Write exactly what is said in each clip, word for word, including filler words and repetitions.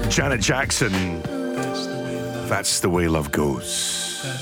Janet Jackson, That's the Way Love Goes.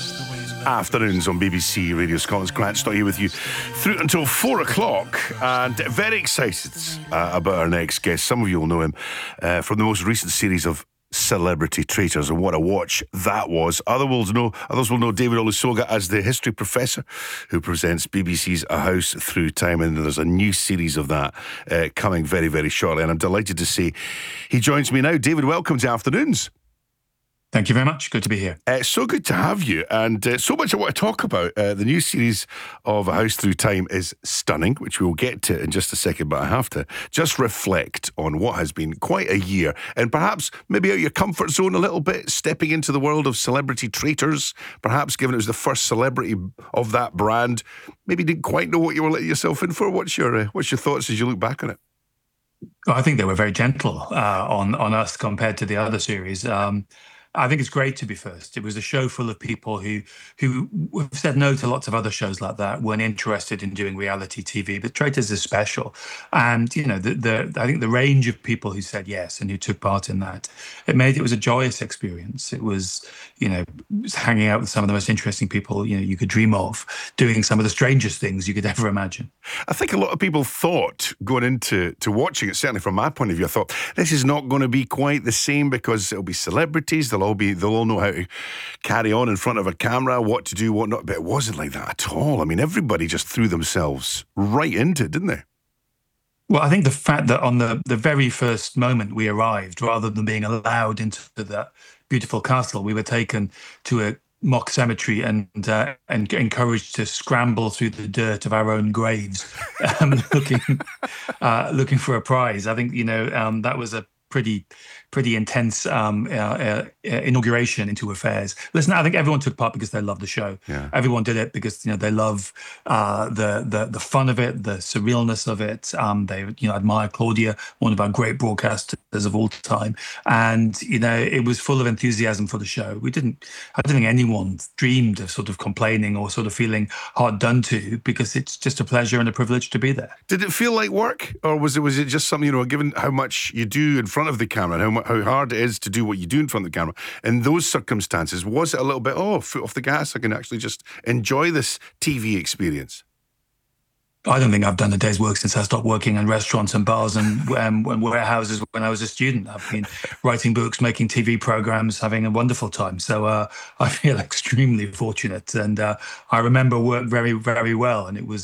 Afternoons on B B C Radio Scotland's Grant Stock here with you through until four o'clock, and very excited uh, about our next guest. Some of you will know him uh, from the most recent series of Celebrity Traitors, and what a watch that was. Others will know, others will know David Olusoga as the history professor who presents B B C's A House Through Time, and there's a new series of that uh, coming very, very shortly, and I'm delighted to say he joins me now. David, welcome to Afternoons. Thank you very much. Good to be here. Uh, so good to have you, and uh, so much I want to talk about. Uh, the new series of A House Through Time is stunning, which we'll get to in just a second, but I have to just reflect on what has been quite a year, and perhaps maybe out of your comfort zone a little bit, stepping into the world of Celebrity Traitors, perhaps given it was the first celebrity of that brand, maybe didn't quite know what you were letting yourself in for. What's your, uh, what's your thoughts as you look back on it? Well, I think they were very gentle uh, on, on us compared to the other series. Um, I think it's great to be first. It was a show full of people who who have said no to lots of other shows like that, weren't interested in doing reality T V. But Traitors is special, and you know the, the I think the range of people who said yes and who took part in that, it made it was a joyous experience. It was you know hanging out with some of the most interesting people you know you could dream of, doing some of the strangest things you could ever imagine. I think a lot of people thought going into to watching it, certainly from my point of view, I thought this is not going to be quite the same because it'll be celebrities. They'll all be they'll all know how to carry on in front of a camera, what to do, what not. But it wasn't like that at all. I mean, everybody just threw themselves right into it, didn't they? Well, I think the fact that on the, the very first moment we arrived, rather than being allowed into that beautiful castle, we were taken to a mock cemetery and uh, and encouraged to scramble through the dirt of our own graves, um, looking uh, looking for a prize. I think you know um, that was a pretty pretty intense um, uh, uh, inauguration into affairs. Listen, I think everyone took part because they loved the show. Yeah. Everyone did it because you know they love uh, the the the fun of it, the surrealness of it. Um, they you know admire Claudia, one of our great broadcasters of all time, and you know it was full of enthusiasm for the show. We didn't, I don't think anyone dreamed of sort of complaining or sort of feeling hard done to, because it's just a pleasure and a privilege to be there. Did it feel like work, or was it was it just something you know? Given how much you do in front of the camera and how much how hard it is to do what you do in front of the camera, in those circumstances, was it a little bit, oh, foot off the gas, I can actually just enjoy this T V experience? I don't think I've done a day's work since I stopped working in restaurants and bars and, um, and warehouses when I was a student. I've been writing books, making T V programs, having a wonderful time. So uh, I feel extremely fortunate. And uh, I remember work very, very well. And it was